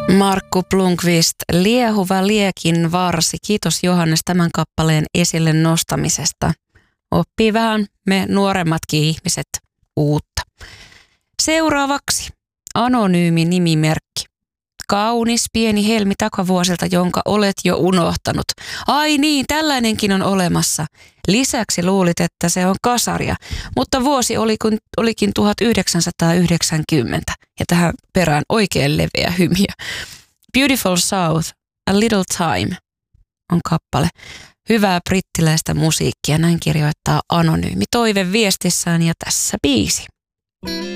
Markku Blomqvist, Liehuva liekin varsi. Kiitos Johannes tämän kappaleen esille nostamisesta. Oppii vähän me nuoremmatkin ihmiset uutta. Seuraavaksi anonyymi nimimerkki. Kaunis pieni helmi takavuosilta, jonka olet jo unohtanut. Ai niin, tällainenkin on olemassa. Lisäksi luulit, että se on kasaria, mutta vuosi olikin 1990. Ja tähän perään oikein leveä hymiö. Beautiful South, A Little Time on kappale. Hyvää brittiläistä musiikkia, näin kirjoittaa anonyymi toive viestissään ja tässä biisi.